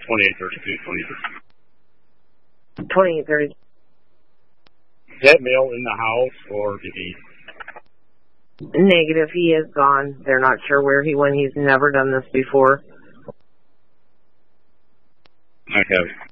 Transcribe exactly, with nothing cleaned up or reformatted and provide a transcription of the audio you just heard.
twenty-eight thirty-two, twenty-two. twenty-eight thirty. Is that male in the house, or did he? Negative, he is gone. They're not sure where he went. He's never done this before. Okay.